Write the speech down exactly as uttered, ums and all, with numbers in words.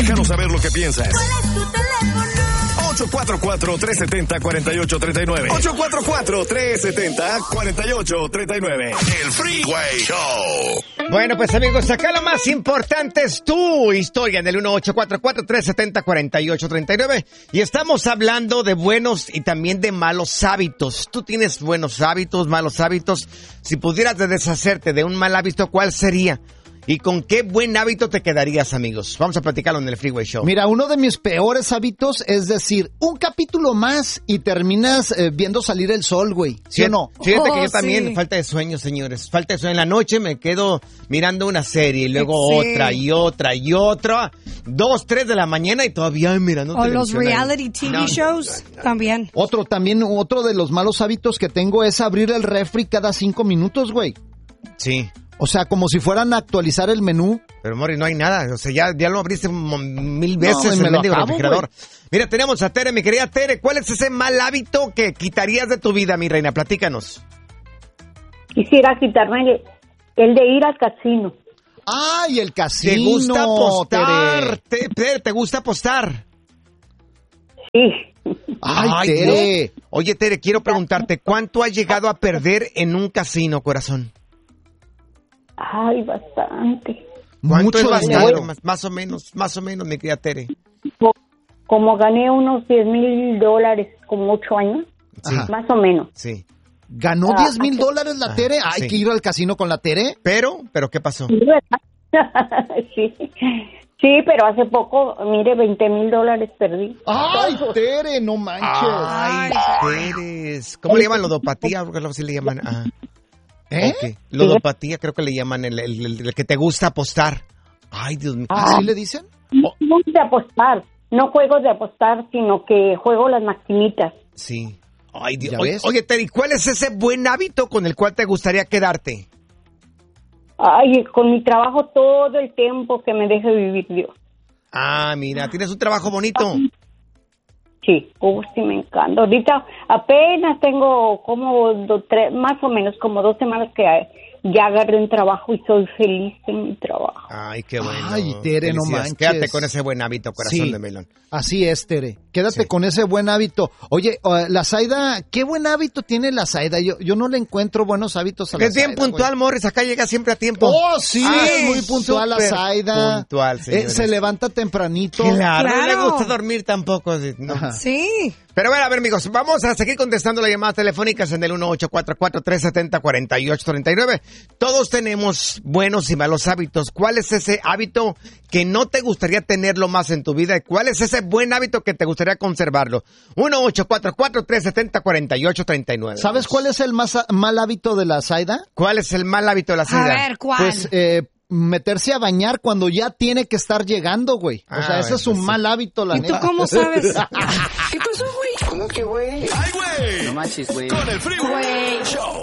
Déjanos saber lo que piensas. ¿Cuál es tu teléfono? ocho cuatro cuatro, tres siete cero, cuatro ocho tres nueve. ocho cuatro cuatro, tres siete cero, cuatro ocho tres nueve. El Freeway Show. Bueno, pues amigos, acá lo más importante es tu historia en el uno ocho cuatro cuatro, tres siete cero, cuatro ocho tres nueve. Y estamos hablando de buenos y también de malos hábitos. Tú tienes buenos hábitos, malos hábitos. Si pudieras deshacerte de un mal hábito, ¿cuál sería? ¿Y con qué buen hábito te quedarías, amigos? Vamos a platicarlo en el Freeway Show. Mira, uno de mis peores hábitos es decir, un capítulo más y terminas eh, viendo salir el sol, güey. ¿Sí, ¿Sí o no? Fíjate Oh, que yo también, sí. falta de sueño, señores. Falta de sueño. En la noche me quedo mirando una serie y luego Sí. otra y otra y otra. Dos, tres de la mañana y todavía mirando O los televisión ahí. reality T V No, shows también. Otro también, otro de los malos hábitos que tengo es abrir el refri cada cinco minutos, güey. Sí. O sea, como si fueran a actualizar el menú. Pero, Mori, no hay nada. O sea, ya, ya lo abriste mo- mil veces No, y el me lo mendigo acabo, refrigerador. Mira, tenemos a Tere, mi querida Tere. ¿Cuál es ese mal hábito que quitarías de tu vida, mi reina? Platícanos. Quisiera quitarme el, el de ir al casino. ¡Ay, el casino! ¿Te gusta apostar? Tere! Te- Tere, ¿te gusta apostar? Sí. ¡Ay, Tere! no. Oye, Tere, quiero preguntarte, ¿cuánto has llegado a perder en un casino, corazón? Ay, bastante. ¿Cuánto Mucho es bastante? dinero. Más, más o menos, más o menos, mi querida Tere. Co- Como gané unos diez mil dólares como ocho años, Sí. más o menos. Sí. ¿Ganó Ah, diez mil dólares la ah, Tere? ¿Hay sí. que ir al casino con la Tere? Pero, ¿pero qué pasó? Sí, ¿verdad? Sí. Sí, pero hace poco, mire, veinte mil dólares perdí. ¡Ay, Tere, no manches! Ay, Teres. ¿Cómo le llaman? Ludopatía, creo que así le llaman. Ah. ¿Eh? Ok. Ludopatía, creo que le llaman el, el- el- el que te gusta apostar. Ay, Dios mío. ¿Así le dicen? No de apostar, no juego de apostar, sino que juego las maquinitas. Sí. Ay, Dios. ¿Ya Oye, ves? oye, Terry, ¿cuál es ese buen hábito con el cual te gustaría quedarte? Ay, con mi trabajo todo el tiempo que me deje vivir Dios. Ah, mira, tienes un trabajo bonito. Sí, uh, sí me encanta. Ahorita apenas tengo como do, tres, más o menos como dos semanas que ya agarré un trabajo y soy feliz en mi trabajo. Ay, qué bueno. Ay, Tere, no Felicidades. manches. Quédate con ese buen hábito, corazón Sí. de melón. Así es, Tere. Quédate Sí. con ese buen hábito. Oye, uh, la Zaida, ¿qué buen hábito tiene la Zaida? Yo, yo no le encuentro buenos hábitos a la Es bien Zaida, puntual, güey. Morris. Acá llega siempre a tiempo. Oh, sí, Ay, es muy puntual la súper Zaida. puntual, Eh, señores. se levanta tempranito. Claro, no le Claro. gusta dormir tampoco. sí, no. Ajá. Sí. Pero bueno, a ver, amigos, vamos a seguir contestando las llamadas telefónicas en el uno ocho cuatro cuatro, tres siete cero, cuatro ocho tres nueve. Todos tenemos buenos y malos hábitos. ¿Cuál es ese hábito que no te gustaría tenerlo más en tu vida? ¿Y cuál es ese buen hábito que te gustaría conservarlo? uno ocho cuatro cuatro, tres siete cero, cuatro ocho tres nueve. ¿Sabes cuál es el más a- mal hábito de la Zaida? ¿Cuál es el mal hábito de la A Zaida? ver, ¿cuál? Pues eh, meterse a bañar cuando ya tiene que estar llegando, güey. O Ah, sea, ese bueno, es un pues sí. mal hábito, la ¿Y tú neta. cómo sabes? ¿Qué pasó, güey? ¡Ay, güey! No manches, güey. Con el Freeway Show.